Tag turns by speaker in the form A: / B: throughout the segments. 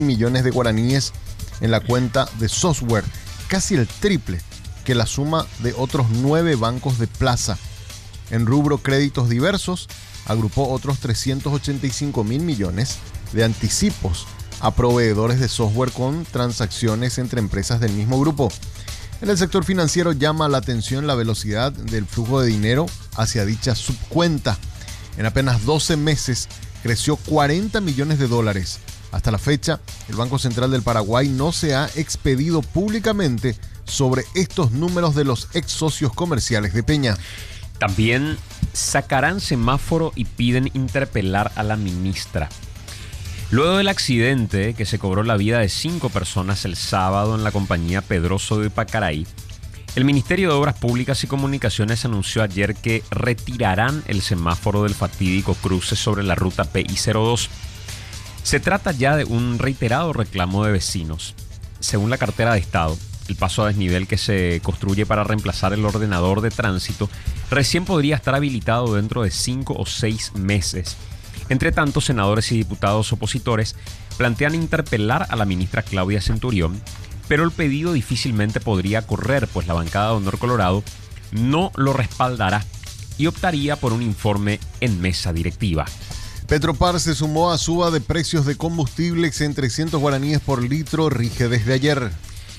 A: millones de guaraníes en la cuenta de software, casi el triple que la suma de otros 9 bancos de Plaza. En rubro créditos diversos, agrupó otros 385.000 millones de anticipos a proveedores de software con transacciones entre empresas del mismo grupo. En el sector financiero llama la atención la velocidad del flujo de dinero hacia dicha subcuenta. En apenas 12 meses creció 40 millones de dólares. Hasta la fecha, el Banco Central del Paraguay no se ha expedido públicamente sobre estos números de los ex socios comerciales de Peña.
B: También sacarán semáforo y piden interpelar a la ministra. Luego del accidente que se cobró la vida de 5 personas el sábado en la compañía Pedroso de Pacaraí, el Ministerio de Obras Públicas y Comunicaciones anunció ayer que retirarán el semáforo del fatídico cruce sobre la ruta PI02. Se trata ya de un reiterado reclamo de vecinos. Según la cartera de Estado, el paso a desnivel que se construye para reemplazar el ordenador de tránsito recién podría estar habilitado dentro de 5 o 6 meses. Entre tanto, senadores y diputados opositores plantean interpelar a la ministra Claudia Centurión, pero el pedido difícilmente podría correr, pues la bancada de Honor Colorado no lo respaldará y optaría por un informe en mesa directiva.
A: Petropar se sumó a suba de precios de combustibles en 300 guaraníes por litro, rige desde ayer.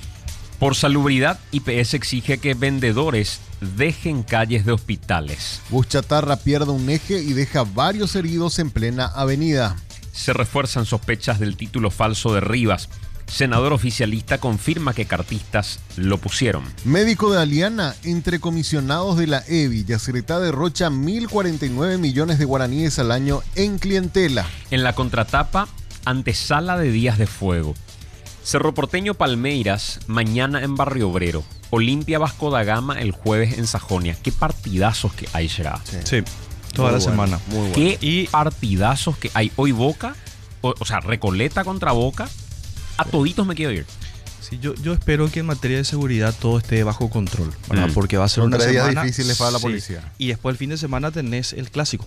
B: Por salubridad, IPS exige que vendedores dejen calles de hospitales.
A: Bus chatarra pierde un eje y deja varios heridos en plena avenida.
B: Se refuerzan sospechas del título falso de Rivas. Senador oficialista confirma que cartistas lo pusieron.
A: Médico de Aliana, entre comisionados de la EBI, Yacyretá derrocha 1.049 millones de guaraníes al año en clientela.
B: En la contratapa, antesala de días de fuego. Cerro Porteño Palmeiras, mañana en Barrio Obrero. Olimpia Vasco da Gama el jueves en Sajonia. Qué partidazos que hay, será.
C: Sí, toda la semana.
A: Muy bueno.
B: Qué partidazos que hay. Hoy Boca, o sea, Recoleta contra Boca. A toditos me quiero ir.
C: Sí, yo espero que en materia de seguridad todo esté bajo control, ¿verdad? Porque va a ser
A: Son
C: una
A: 3 días
C: semana
A: difíciles para la policía.
C: Y después el fin de semana tenés el clásico.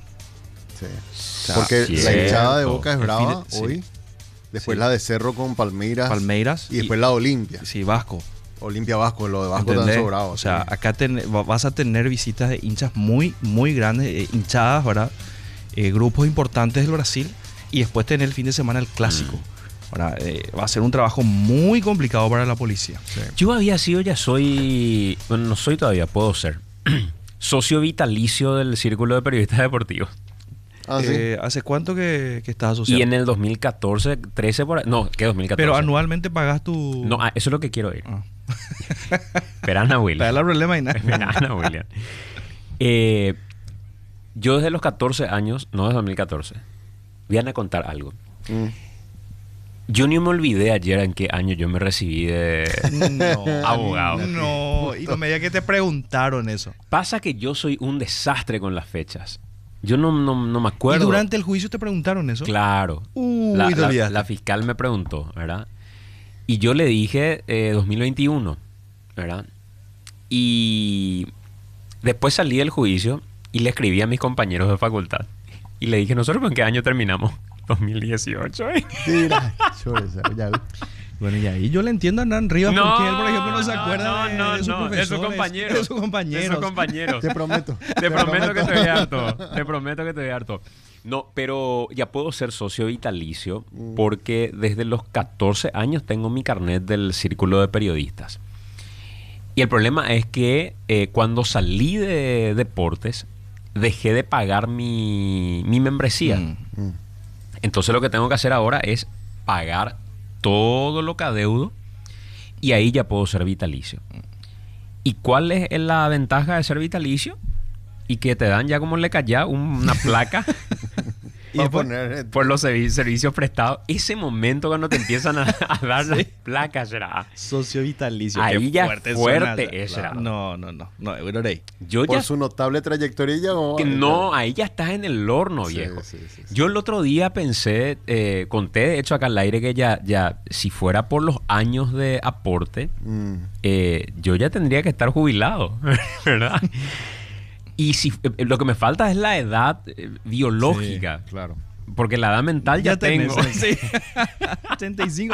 A: Sí. Porque la hinchada de Boca es brava hoy. Después la de Cerro con Palmeiras. Y después la de Olimpia.
C: Sí, Vasco.
A: Olimpia Vasco, lo de Vasco tan
C: ¿Entendés?
A: sobrado.
C: O sea, acá vas a tener visitas de hinchas muy, muy grandes, hinchadas, ¿verdad? Grupos importantes del Brasil. Y después tener el fin de semana el clásico. Ahora, va a ser un trabajo muy complicado para la policía.
A: Sí.
B: Yo había sido, ya soy, bueno, no soy todavía, puedo ser, socio vitalicio del Círculo de Periodistas Deportivos.
A: ¿Sí?
C: ¿Hace cuánto que estás asociado?
B: Y en el 2014, 13 por ahí, no, ¿qué 2014?
C: Pero anualmente pagas tu...
B: No, eso es lo que quiero ir. Perana, William.
C: Te da el problema y nada.
B: Perana, William. Yo desde los 14 años, no desde 2014, voy a contar algo. Yo ni me olvidé ayer en qué año yo me recibí de abogado.
C: No, y no me digas que te preguntaron eso.
B: Pasa que yo soy un desastre con las fechas. Yo no me acuerdo.
C: ¿Y durante el juicio te preguntaron eso?
B: Claro. La fiscal me preguntó, ¿verdad? Y yo le dije 2021, ¿verdad? Y después salí del juicio y le escribí a mis compañeros de facultad. Y le dije, ¿nosotros en qué año terminamos? 2018.
A: Mira, ya.
C: Bueno, y ahí yo le entiendo a Hernán Rivas porque él, por ejemplo, no se acuerda de sus profesores.
B: De sus compañeros.
A: Te prometo.
B: Te prometo que te voy harto. Te prometo que te voy harto. No, pero ya puedo ser socio vitalicio porque desde los 14 años tengo mi carnet del Círculo de Periodistas. Y el problema es que cuando salí de deportes, dejé de pagar mi membresía. Entonces lo que tengo que hacer ahora es pagar todo lo que adeudo y ahí ya puedo ser vitalicio. ¿Y cuál es la ventaja de ser vitalicio? Y que te dan ya como le calla una placa y por los servicios prestados. Ese momento cuando te empiezan a dar las placas, será
C: socio vitalicio.
B: Ahí ya fuerte es.
C: No,
A: yo por su notable trayectoria ya
B: ahí ya estás en el horno, viejo.
A: Sí.
B: Yo el otro día pensé, conté de hecho acá al aire que ya si fuera por los años de aporte, yo ya tendría que estar jubilado, ¿verdad? Y si lo que me falta es la edad biológica.
A: Sí, claro.
B: porque la edad mental ya, tengo.
C: tenés, sí. 85